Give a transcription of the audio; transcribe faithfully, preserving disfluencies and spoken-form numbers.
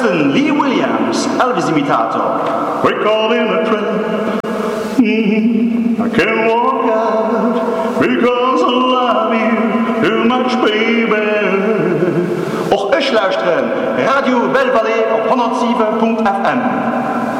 luisteren Lee Williams, Elvis-imitator. We're caught in a trap. Mm-hmm. I can't walk out because I love you too much, baby. Och ich luisteren Radio Belle Vallée op honderdzeven punt f m.